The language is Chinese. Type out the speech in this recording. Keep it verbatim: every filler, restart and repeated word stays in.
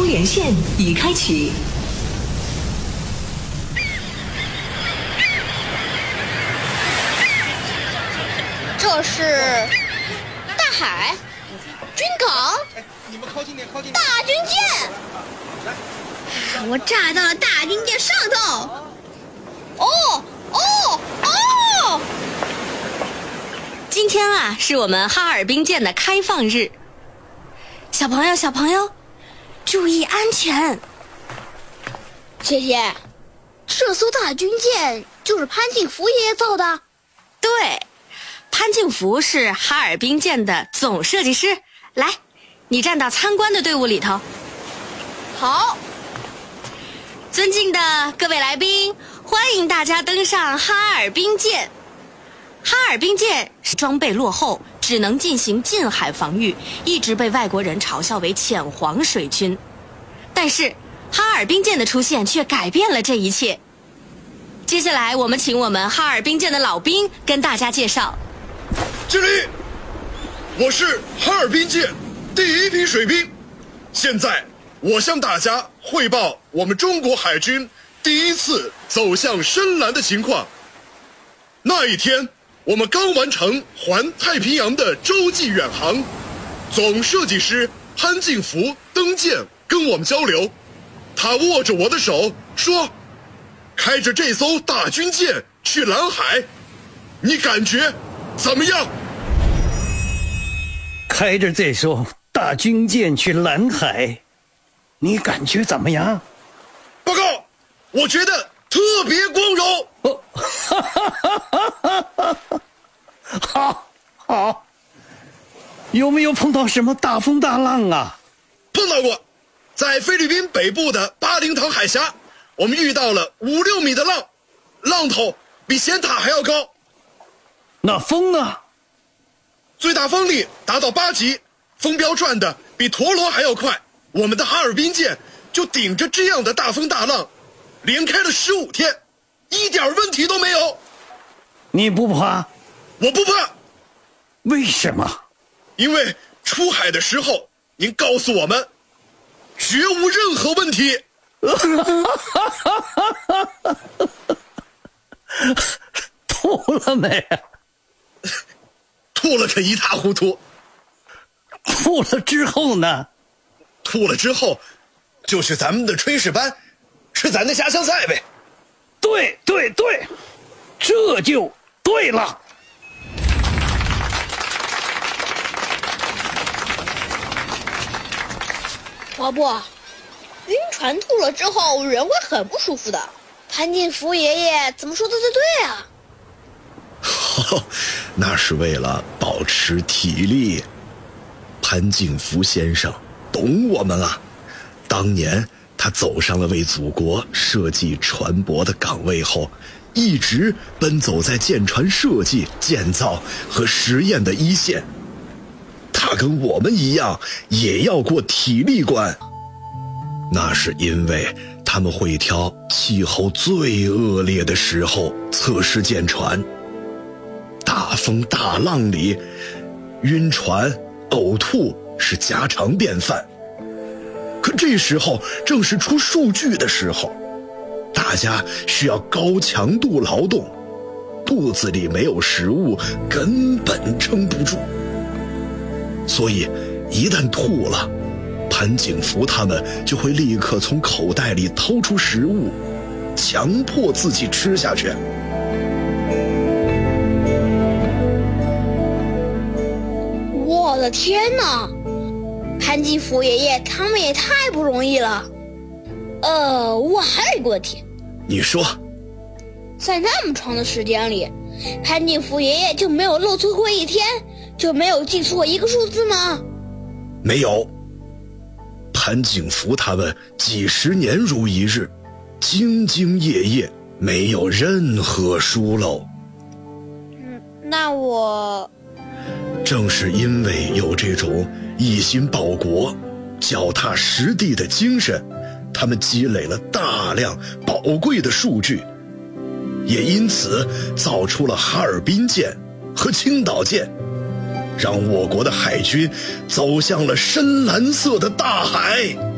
空连线已开启。 这是大海、军港、大军舰。我炸到了大军舰上头。哦哦哦！ 今天啊，是我们哈尔滨舰的开放日。小朋友，小朋友，注意安全。 姐姐，这艘大军舰就是潘敬福爷爷造的？ 对，潘敬福是哈尔滨舰的总设计师。来，你站到参观的队伍里头。 好。 尊敬的各位来宾，欢迎大家登上哈尔滨舰。哈尔滨舰是装备落后，只能进行近海防御，一直被外国人嘲笑为浅黄水军。但是哈尔滨舰的出现却改变了这一切。接下来我们请我们哈尔滨舰的老兵跟大家介绍。 敬礼！我是哈尔滨舰第一批水兵，现在我向大家汇报我们中国海军第一次走向深蓝的情况。那一天我们刚完成环太平洋的洲际远航，总设计师潘敬福登舰跟我们交流，他握着我的手说，开着这艘大军舰去蓝海，你感觉怎么样？ 开着这艘大军舰去蓝海，你感觉怎么样？ 报告，我觉得特别光荣。 哦，哈哈哈哈哈哈！好，好。有没有碰到什么大风大浪啊？ 碰到过，在菲律宾北部的巴林塘海峡，我们遇到了五六米的浪，浪头比咸塔还要高。 那风呢？ 最大风力达到八级，风标转的比陀螺还要快。我们的哈尔滨舰就顶着这样的大风大浪，连开了十五天，一点问题都没有。 你不怕？ 我不怕。 为什么？ 因为出海的时候您告诉我们，绝无任何问题。 吐了没？ 吐了个一塌糊涂。 吐了之后呢？ 吐了之后就是咱们的炊事班，吃咱的家乡菜呗。 对对对，这就对了。 伯伯，晕船吐了之后人会很不舒服的。潘敬福爷爷怎么说的都对啊。 哦，那是为了保持体力。潘敬福先生懂我们啊，当年他走上了为祖国设计船舶的岗位后，一直奔走在舰船设计、建造和实验的一线。他跟我们一样也要过体力关，那是因为他们会挑气候最恶劣的时候测试舰船。大风大浪里，晕船、呕吐是家常便饭。可这时候正是出数据的时候，大家需要高强度劳动，肚子里没有食物根本撑不住。所以一旦吐了，潘敬福他们就会立刻从口袋里掏出食物，强迫自己吃下去。 我的天哪，潘敬福爷爷他们也太不容易了。呃，我还有一个问题。 你说， 在那么长的时间里，潘敬福爷爷就没有漏错过一天，就没有记错一个数字吗？ 没有。潘敬福他们几十年如一日，兢兢业业，没有任何疏漏。 嗯，那我正是因为有这种一心报国、脚踏实地的精神，他们积累了大量宝贵的数据，也因此造出了哈尔滨舰和青岛舰，让我国的海军走向了深蓝色的大海。